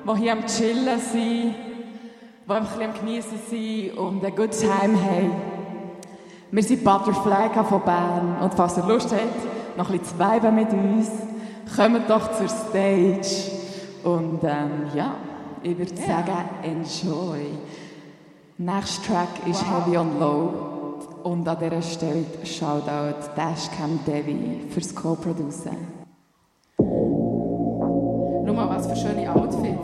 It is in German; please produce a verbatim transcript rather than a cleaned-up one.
die hier am Chillen sind, die einfach ein bisschen am Geniessen sind und ein gutes Heim haben. Wir sind Butterfly von Bern und falls ihr Lust habt, noch ein bisschen zu viben mit uns, kommt doch zur Stage. Und ähm, ja, ich würde yeah. sagen, enjoy. Nächster Track ist wow. Heavy on Low. Und an dieser Stelle Shoutout Dashcam Devi fürs Co-Producen. Schau mal, was für schöne Outfits.